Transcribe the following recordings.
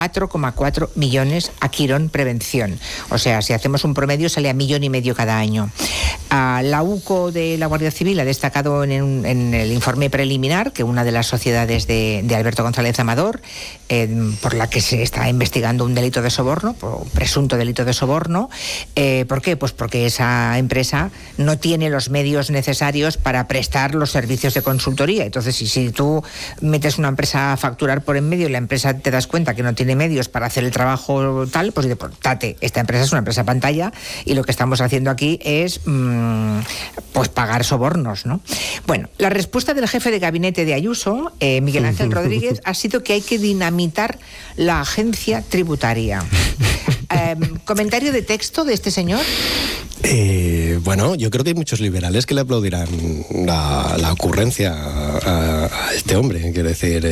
4,4 millones a Quirón Prevención. O sea, si hacemos un promedio sale a 1,5 millones cada año. La UCO de la Guardia Civil ha destacado en el informe preliminar que una de las sociedades de Alberto González Amador, por la que se está investigando un delito de soborno, presunto delito de soborno. ¿Por qué? Pues porque esa empresa no tiene los medios necesarios para prestar los servicios de consultoría. Entonces, si tú metes una empresa a facturar por en medio y la empresa te das cuenta que no tiene medios para hacer el trabajo tal, pues date, esta empresa es una empresa pantalla y lo que estamos haciendo aquí es pues pagar sobornos, ¿no? Bueno, la respuesta del jefe de gabinete de Ayuso, Miguel Ángel Rodríguez, ha sido que hay que dinamitar la agencia tributaria. ¿Comentario de texto de este señor? Bueno, yo creo que hay muchos liberales que le aplaudirán la ocurrencia a este hombre. Quiero decir,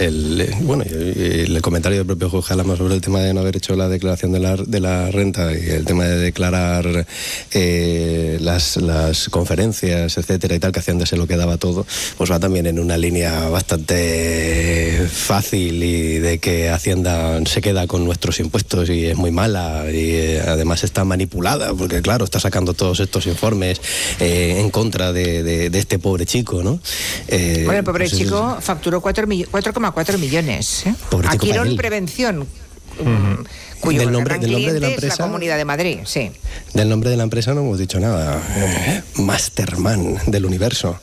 el comentario del propio Jorge Alama sobre el tema de no haber hecho la declaración de la renta y el tema de declarar las conferencias, etcétera y tal, que hacían de se lo quedaba todo, pues va también en una línea bastante fácil y de que Hacienda se queda con nuestros impuestos y es muy mala y además está manipulada porque claro, está sacando todos estos informes en contra de este pobre chico, ¿no? Bueno, el pobre chico facturó 4,4 millones. A Quirón Prevención, cuyo nombre gran cliente de la es empresa, la Comunidad de Madrid, sí. Del nombre de la empresa no hemos dicho nada. Masterman del universo.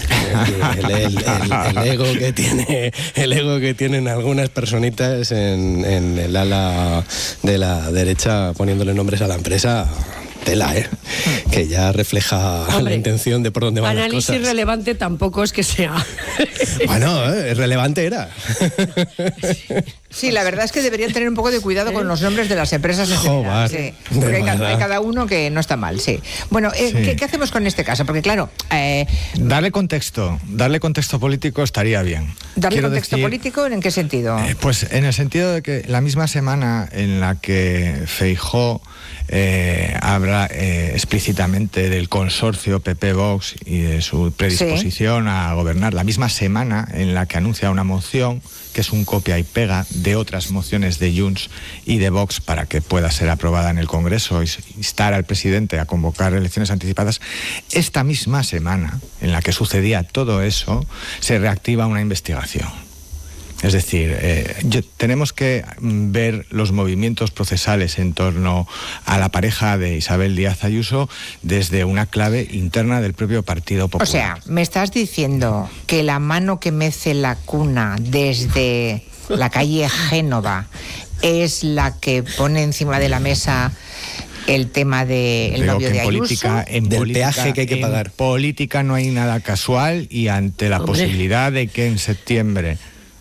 El ego que tienen algunas personitas en el ala de la derecha poniéndole nombres a la empresa. Tela, que ya refleja la intención de por dónde van las cosas. Análisis relevante tampoco es que sea. Bueno, relevante era. Sí, la verdad es que deberían tener un poco de cuidado con los nombres de las empresas en general, sí, porque hay cada uno que no está mal, sí. Bueno, sí. ¿Qué hacemos con este caso? Porque claro... Darle contexto político estaría bien. ¿Darle contexto político en qué sentido? Pues en el sentido de que la misma semana en la que Feijóo habla explícitamente del consorcio PP-Vox y de su predisposición a gobernar, la misma semana en la que anuncia una moción que es un copia y pega de otras mociones de Junts y de Vox para que pueda ser aprobada en el Congreso y instar al presidente a convocar elecciones anticipadas. Esta misma semana en la que sucedía todo eso, se reactiva una investigación. Es decir, tenemos que ver los movimientos procesales en torno a la pareja de Isabel Díaz Ayuso desde una clave interna del propio Partido Popular. O sea, me estás diciendo que la mano que mece la cuna desde la calle Génova es la que pone encima de la mesa el tema del novio de Ayuso, del peaje que hay que pagar. En política no hay nada casual y ante la posibilidad de que en septiembre...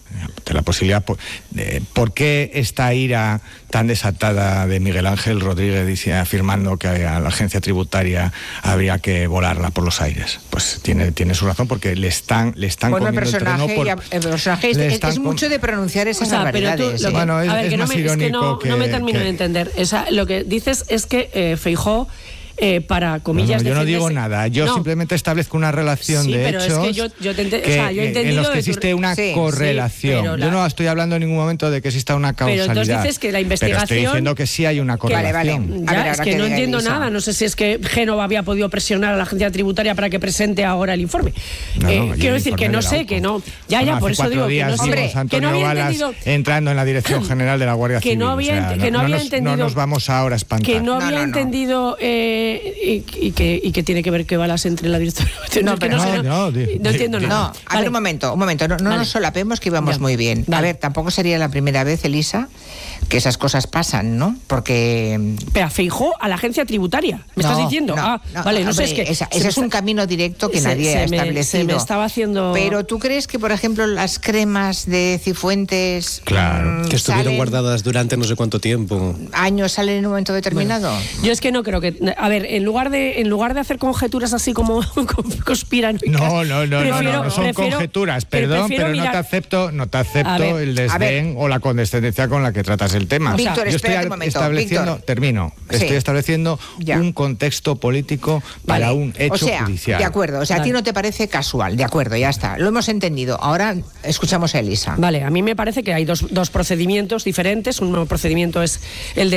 ¿Por qué esta ira tan desatada de Miguel Ángel Rodríguez afirmando que a la agencia tributaria habría que volarla por los aires? Pues tiene su razón, porque le están comiendo el terreno el personaje es mucho de pronunciar esas barbaridades. Bueno, es más irónico no me termino de entender. Lo que dices es que Feijóo para comillas yo no digo nada, yo simplemente establezco una relación de hechos, es que yo he entendido en los que existe una correlación. Yo no estoy hablando en ningún momento de que exista una causalidad, pero entonces dices que la investigación, pero estoy diciendo que sí hay una correlación. Vale. Es que no entiendo nada, no sé si es que Génova había podido presionar a la agencia tributaria para que presente ahora el informe. Quiero decir que no sé, que no, por eso digo que no sé, Antonio Balas entrando en la Dirección General de la Guardia Civil, no nos vamos ahora a espantar, que no había entendido y que tiene que ver que Balas entre la directora. No entiendo nada. No, a ver, un momento, no nos solapemos, que íbamos muy bien. A ver, tampoco sería la primera vez, Elisa, que esas cosas pasan, ¿no? Porque... Pero Feijóo a la agencia tributaria, ¿me estás diciendo? No sé, es que... Ese es un camino directo que nadie ha establecido. Se me estaba haciendo... Pero ¿tú crees que, por ejemplo, las cremas de Cifuentes... Claro, que estuvieron guardadas durante no sé cuánto tiempo... ¿Años salen en un momento determinado? Yo es que no creo que... A ver, en lugar de hacer conjeturas así como conspiranoicas... No son conjeturas, perdón, pero no te acepto el desdén o la condescendencia con la que tratas el tema. Víctor, yo estoy estableciendo, estoy estableciendo un contexto político para un hecho judicial. De acuerdo, a ti no te parece casual, de acuerdo, ya está, lo hemos entendido. Ahora escuchamos a Elisa. Vale, a mí me parece que hay dos procedimientos diferentes. Un nuevo procedimiento es el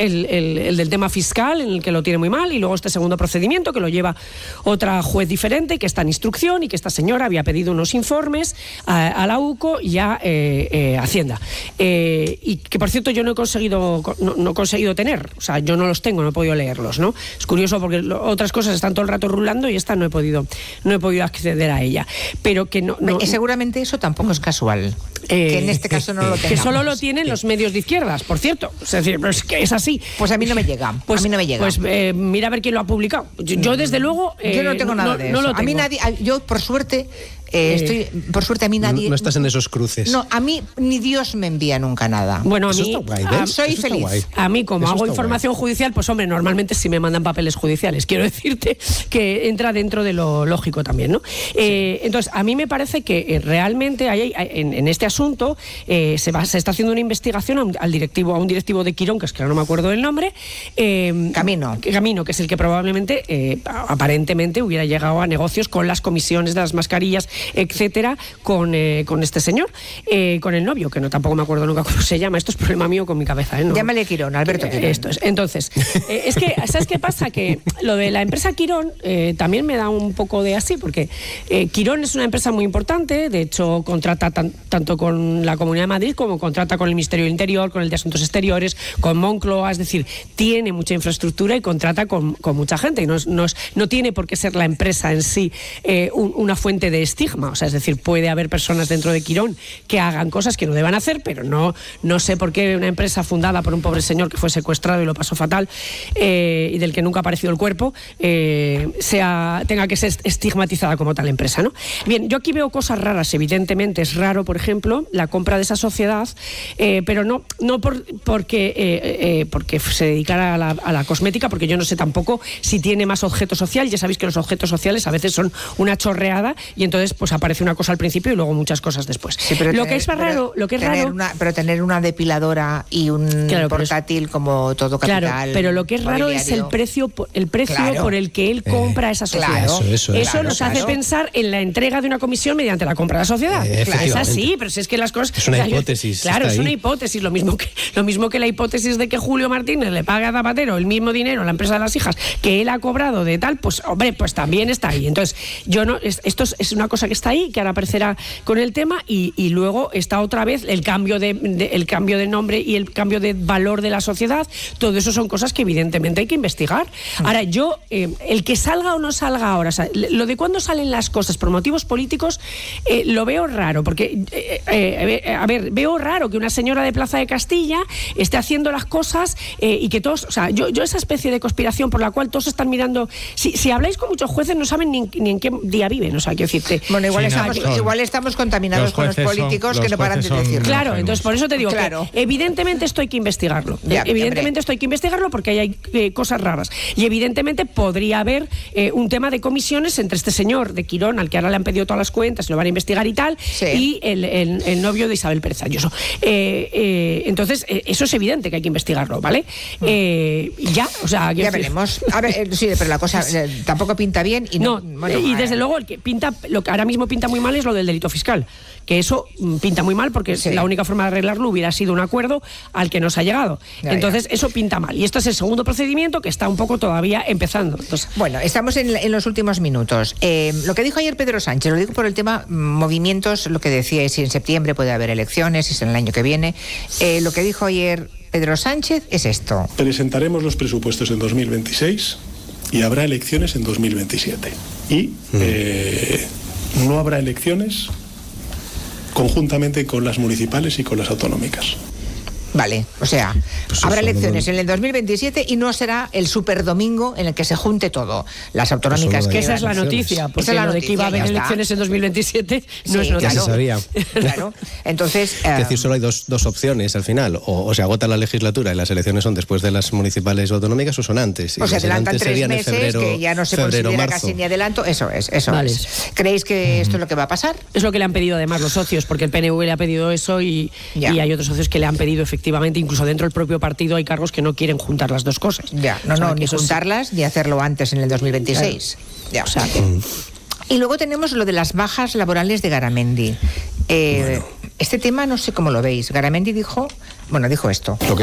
del tema fiscal, en el que lo tiene muy mal, y luego este segundo procedimiento que lo lleva otra juez diferente, que está en instrucción, y que esta señora había pedido unos informes a la UCO y a Hacienda. Y que, por cierto, yo no he conseguido tener, o sea, yo no los tengo, no he podido leerlos, ¿no? Es curioso porque otras cosas están todo el rato rulando y esta no he podido acceder a ella. Pero que seguramente eso tampoco es casual. Que en este caso no lo tengamos. Que solo lo tienen los medios de izquierdas, por cierto. Es decir, es que es así. Pues a mí no me llega. Pues, a mí no me llega. Pues mira a ver quién lo ha publicado. Yo desde luego... yo no tengo nada de eso. No lo tengo. A mí nadie... Yo, por suerte... por suerte a mí nadie... No estás en esos cruces. No, a mí ni Dios me envía nunca nada. Bueno, a eso mí... está guay, soy feliz. A mí, como eso hago información judicial, pues hombre, normalmente sí me mandan papeles judiciales. Quiero decirte que entra dentro de lo lógico también, ¿no? Entonces, a mí me parece que realmente en este asunto se está haciendo una investigación a un directivo de Quirón, que es que no me acuerdo del nombre. Camino, que es el que probablemente, aparentemente, hubiera llegado a negocios con las comisiones de las mascarillas, etcétera, con este señor, con el novio, que tampoco me acuerdo nunca cómo se llama. Esto es problema mío con mi cabeza, ¿no? Llámale Quirón, Alberto Quirón. Esto es. Entonces, es que, ¿sabes qué pasa? Que lo de la empresa Quirón también me da un poco de así, porque Quirón es una empresa muy importante, de hecho contrata tanto con la Comunidad de Madrid como contrata con el Ministerio del Interior, con el de Asuntos Exteriores, con Moncloa, es decir, tiene mucha infraestructura y contrata con mucha gente, y no tiene por qué ser la empresa en sí una fuente de estigma. O sea, es decir, puede haber personas dentro de Quirón que hagan cosas que no deban hacer, pero no sé por qué una empresa fundada por un pobre señor que fue secuestrado y lo pasó fatal, y del que nunca ha aparecido el cuerpo, tenga que ser estigmatizada como tal empresa, ¿no? Bien, yo aquí veo cosas raras. Evidentemente es raro, por ejemplo, la compra de esa sociedad, pero no porque se dedicara a la cosmética, porque yo no sé tampoco si tiene más objeto social. Ya sabéis que los objetos sociales a veces son una chorreada, y entonces pues aparece una cosa al principio y luego muchas cosas después. Sí, pero tener una depiladora y un portátil como todo capital. Claro, pero lo que es raro es el precio por el que él compra esa sociedad. Eso nos hace pensar en la entrega de una comisión mediante la compra de la sociedad. Es así, pero si es que las cosas... Es una hipótesis. Claro, es una hipótesis. Lo mismo que la hipótesis de que Julio Martínez le paga a Zapatero el mismo dinero a la empresa de las hijas que él ha cobrado de tal, pues hombre, pues también está ahí. Entonces, esto es una cosa que está ahí, que ahora aparecerá con el tema, y luego está otra vez el cambio de nombre y el cambio de valor de la sociedad. Todo eso son cosas que evidentemente hay que investigar. Ahora, el que salga o no salga ahora, o sea, lo de cuándo salen las cosas por motivos políticos, lo veo raro, porque veo raro que una señora de Plaza de Castilla esté haciendo las cosas y que todos, o sea, yo esa especie de conspiración por la cual todos están mirando, si habláis con muchos jueces no saben ni en qué día viven, o sea, quiero decirte. Bueno, igual estamos contaminados con los políticos que no paran de decirlo. Claro, entonces por eso te digo que evidentemente esto hay que investigarlo. Esto hay que investigarlo porque hay cosas raras. Y evidentemente podría haber un tema de comisiones entre este señor de Quirón, al que ahora le han pedido todas las cuentas, lo van a investigar y tal, y el novio de Isabel Pérez Ayuso. Entonces, eso es evidente que hay que investigarlo, ¿vale? Ya veremos. A ver, sí, pero la cosa tampoco pinta bien. Y desde luego lo que ahora mismo pinta muy mal es lo del delito fiscal, que eso pinta muy mal, porque la única forma de arreglarlo hubiera sido un acuerdo al que no se ha llegado. Entonces, eso pinta mal. Y esto es el segundo procedimiento que está un poco todavía empezando. Entonces, bueno, estamos en los últimos minutos. Lo que dijo ayer Pedro Sánchez, lo digo por el tema movimientos, lo que decía, si en septiembre puede haber elecciones, si es en el año que viene. Lo que dijo ayer Pedro Sánchez es esto. Presentaremos los presupuestos en 2026 y habrá elecciones en 2027. Y no habrá elecciones conjuntamente con las municipales y con las autonómicas. Vale, o sea, pues habrá elecciones en el 2027 y no será el superdomingo en el que se junte todo. Las autonómicas que esa es la noticia, porque lo de que iba a haber elecciones en 2027 no es noticia. Ya se sabía. Claro, entonces... Es decir, solo hay dos opciones al final. O se agota la legislatura y las elecciones son después de las municipales o autonómicas, o son antes. O se adelantan 3 meses, febrero, que ya no se considera casi ni adelanto. Eso es. ¿Creéis que esto es lo que va a pasar? Es lo que le han pedido además los socios, porque el PNV le ha pedido eso y hay otros socios que le han pedido efectivamente efectivamente, incluso dentro del propio partido hay cargos que no quieren juntar las dos cosas. Ya, ni juntarlas ni hacerlo antes en el 2026. Claro. Ya, o sea que... Y luego tenemos lo de las bajas laborales de Garamendi. Este tema no sé cómo lo veis. Garamendi dijo esto. Lo que